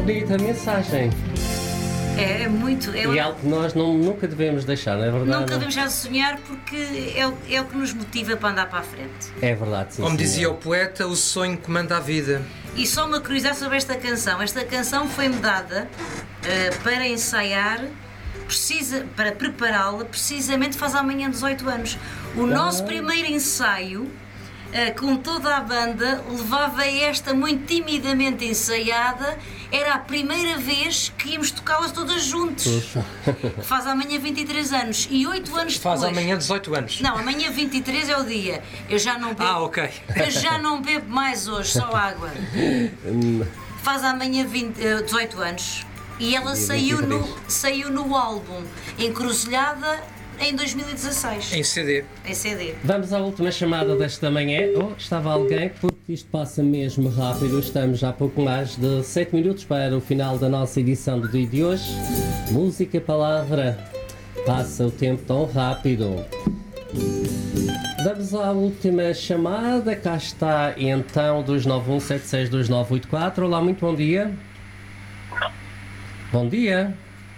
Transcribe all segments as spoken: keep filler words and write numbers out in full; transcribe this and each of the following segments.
bonita mensagem. É, é muito. É e algo que nós não, nunca devemos deixar, não é verdade? Nunca devemos deixar de sonhar porque é o, é o que nos motiva para andar para a frente. É verdade, sim. Como senhor. dizia o poeta, o sonho comanda a vida. E só uma curiosidade sobre esta canção. Esta canção foi-me dada uh, para ensaiar, precisa, para prepará-la, precisamente faz amanhã dezoito anos. O nosso primeiro ensaio, uh, com toda a banda, levava esta muito timidamente ensaiada. Era a primeira vez que íamos tocá-las todas juntos. Faz amanhã vinte e três anos. E oito anos depois... Faz amanhã dezoito anos. Não, amanhã vinte e três é o dia. Eu já não bebo... Ah, ok. Eu já não bebo mais hoje, só água. Faz amanhã vinte, dezoito anos. E ela saiu no, saiu no álbum Encruzilhada em dois mil e dezasseis. Em C D. Em C D. Vamos à última chamada desta manhã. Oh, estava alguém, porque isto passa mesmo rápido. Estamos já há pouco mais de sete minutos para o final da nossa edição do dia de hoje. Música, palavra. Passa o tempo tão rápido. Vamos à última chamada. Cá está então dos nove um sete seis dois nove oito quatro. Olá, muito bom dia. Bom dia.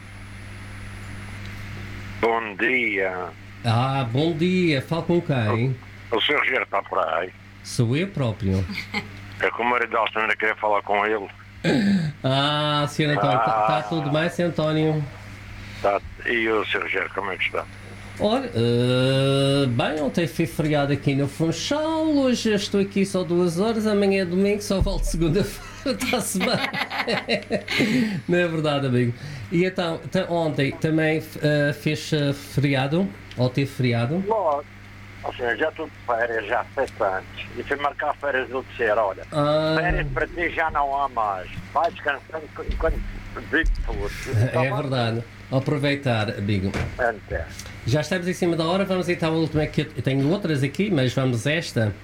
Bom dia. Ah, bom dia. Fala com quem? O senhor Rogério está por aí. Sou eu próprio. É que o marido da senhora queria falar com ele. Ah, senhor António, está tá tudo bem, senhor António? Tá. E o senhor Rogério, como é que está? Olha, uh, bem, ontem foi feriado aqui no Funchal, hoje eu estou aqui só duas horas, amanhã é domingo, só volto segunda-feira, está-se bem. Não é verdade, amigo? E então, ontem também uh, fez uh, feriado, ou teve feriado? Logo, ou seja, já estou de férias, já sete anos, e fui marcar férias do terceiro, olha, ah. férias para ti já não há mais, vai descansando enquanto digo fosse. É verdade, aproveitar, amigo. Até. Já estamos em cima da hora, vamos então à última, que eu tenho outras aqui, mas vamos a esta.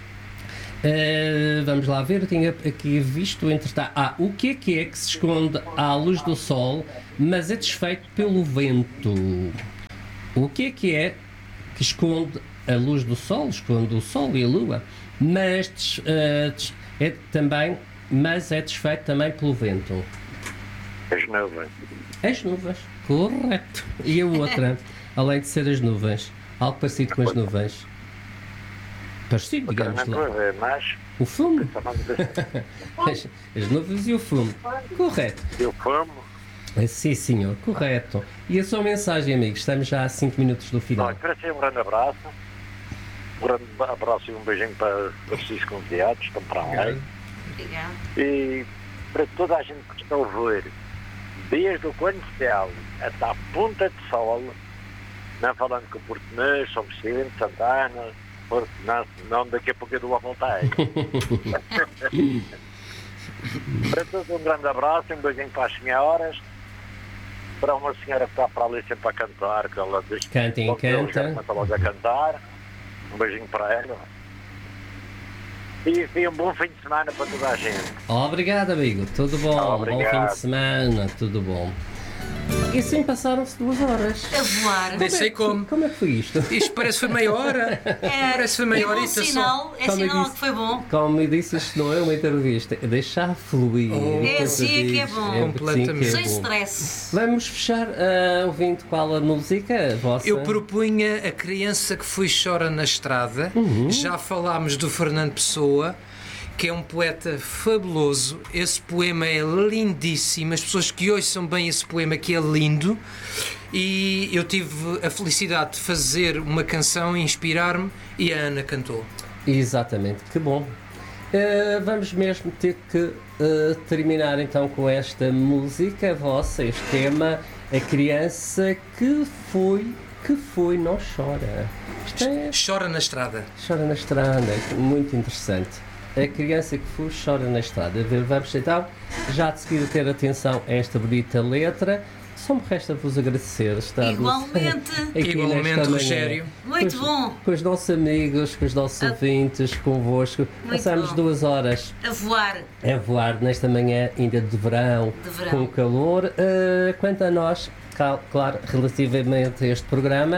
Uh, vamos lá ver, eu tinha aqui visto, entretanto, ah, o que é que é que se esconde à luz do sol, mas é desfeito pelo vento? O que é que é que esconde a luz do sol, esconde o sol e a lua, mas des, uh, des, é também, mas é desfeito também pelo vento? As nuvens. As nuvens, correto. E a outra, além de ser as nuvens, algo parecido com as nuvens. Parecido, digamos lá. Mas... O fumo. as, as nuvens e o fumo. Correto. E o fumo? Sim, senhor, correto. E a sua mensagem, amigos? Estamos já a cinco minutos do final. Olha, para si um grande abraço. Um grande abraço e um beijinho para os seus convidados, estão para lá. Obrigada. E para toda a gente que está a ouvir, desde o Coincel até a Ponta de Sol, não falando com o Portonês, São Vicente, Santana, porque não, não daqui a pouco eu dou a volta aí. Para todos um grande abraço, um beijinho para as senhoras, para uma senhora que está para ali sempre a cantar, que ela diz que canta e encanta. Começa logo a cantar, um beijinho para ela. E, e um bom fim de semana para toda a gente. Obrigado, amigo, tudo bom, Obrigado. Bom fim de semana, tudo bom. E assim passaram-se duas horas. A voar. Nem sei como. Como é que foi isto? Isto parece que foi meia hora. É, Parece que foi meia é hora bom e está sinal, é Como eu sinal disse- que foi bom. Como me disse, isto não é uma entrevista, é deixar fluir. Oh. É assim é que é diz, bom. porque sim Completamente. que é Sem bom. stress. Vamos fechar uh, ouvindo qual a música vossa? Eu propunha A Criança que Fui Chora na Estrada. Uhum. Já falámos do Fernando Pessoa, que é um poeta fabuloso. Esse poema é lindíssimo. As pessoas que ouçam bem esse poema, que é lindo. E eu tive a felicidade de fazer uma canção e inspirar-me, e a Ana cantou. Exatamente, que bom. Uh, vamos mesmo ter que uh, terminar então com esta música vossa, este tema, A Criança que Foi, que foi, não chora. Isto é... Chora na Estrada. Chora na estrada, muito interessante. A Criança que Foi, chora na estrada. Vamos então já de seguir a ter atenção a esta bonita letra. Só me resta vos agradecer estar Igualmente. aqui Igualmente, nesta manhã. Rogério. Muito com os, bom. com os nossos amigos, com os nossos Ah. ouvintes, convosco. Passamos bom. duas horas A voar. a voar nesta manhã ainda de verão, De verão. com calor. Uh, quanto a nós, cal- claro, relativamente a este programa,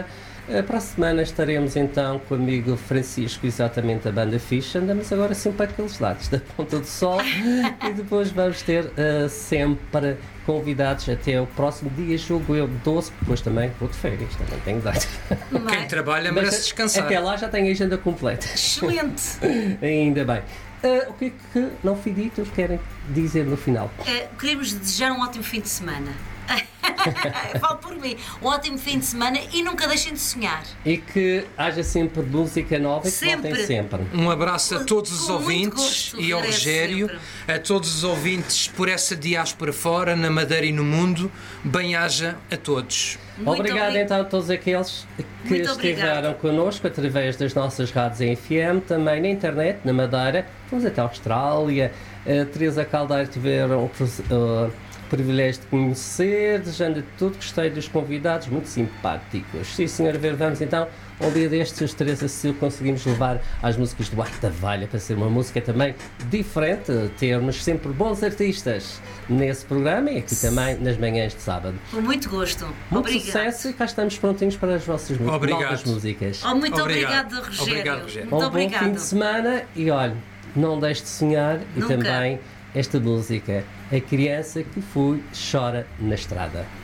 Uh, para a semana estaremos então com o amigo Francisco, exatamente da banda Fish. Andamos agora sempre para aqueles lados da Ponta do Sol e depois vamos ter uh, sempre convidados até o próximo dia, julgo eu, doze, depois também vou de férias, também tenho dado. Quem trabalha merece descansar. Até lá já tenho a agenda completa. Excelente! Ainda bem. Uh, o que é que não foi dito querem dizer no final? Uh, queremos desejar um ótimo fim de semana. Falo por mim. Um ótimo fim de semana e nunca deixem de sonhar. E que haja sempre música nova e que Sempre. voltem sempre. Um abraço a todos os Com muito ouvintes gosto, e ao regresso Rogério, sempre. a todos os ouvintes por essa diáspora fora, na Madeira e no mundo. Bem-haja a todos. Muito Obrigado obri- então a todos aqueles que Muito estiveram obrigada. connosco através das nossas rádios em F M, também na internet, na Madeira, fomos até a Austrália, a Teresa Caldeiro tiveram o pres- uh, privilégio de conhecer, desejando de tudo, gostei dos convidados, muito simpáticos. Sim, senhora, ver, vamos então, um dia destes, os Teresa Sil, conseguimos levar às músicas do Arte da Valha para ser uma música também diferente, termos sempre bons artistas nesse programa e aqui também nas manhãs de sábado. Com muito gosto. Muito Obrigado. sucesso e cá estamos prontinhos para as vossas mu- Obrigado. novas músicas. Oh, muito Obrigado. obrigado, Rogério. Obrigado, Rogério. Muito Um bom obrigado. fim de semana e olha, não deixe de sonhar e Nunca. também esta música, A Criança que Fui Chora na Estrada.